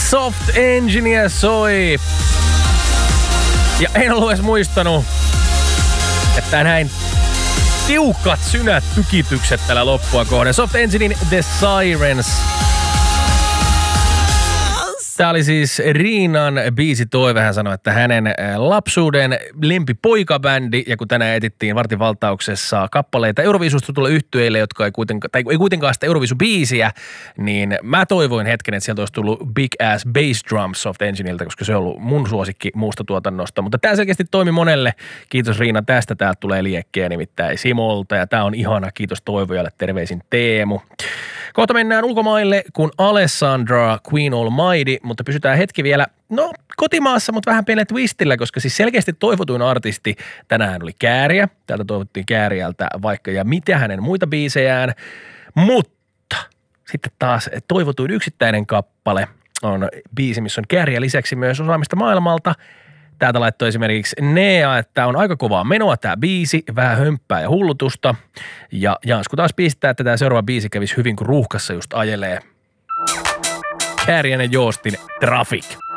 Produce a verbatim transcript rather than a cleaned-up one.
Soft Engineer soi. Ja en ollut edes muistanut, että näin tiukat synät tykitykset tällä loppua kohden. Soft Enginein The Sirens. Tämä oli siis Riinan biisitoive. Hän sanoi, että hänen lapsuuden lempipoikabändi, ja kun tänään etittiin Vartin valtauksessa kappaleita Euroviisusta tulee yhtyeille, jotka ei kuitenkaan, tai ei kuitenkaan sitä Euroviisu-biisiä, niin mä toivoin hetken, että sieltä olisi tullut Big Ass Bass Drums Soft Engineiltä, koska se on ollut mun suosikki muusta tuotannosta. Mutta tämä selkeästi toimi monelle. Kiitos Riina tästä. Täältä tulee liekkeä nimittäin Simolta, ja tämä on ihana. Kiitos toivojalle. Terveisin Teemu. Kohta mennään ulkomaille, kun Alessandra Queen Almighty, mutta pysytään hetki vielä, no kotimaassa, mutta vähän pienellä twistillä, koska siis selkeästi toivotuin artisti tänään oli Kääriä. Täältä toivottiin Kääriältä vaikka ja mitä hänen muita biisejään, mutta sitten taas toivotuin yksittäinen kappale on biisi, missä on Kääriä lisäksi myös osaamista maailmalta. Täältä laittoi esimerkiksi Nea, että on aika kovaa menoa tämä biisi, vähän hömppää ja hullutusta. Ja Jansku taas pistää, että tämä seuraava biisi kävisi hyvin, kun ruuhkassa just ajelee. Kääriäinen Joostin Traffic.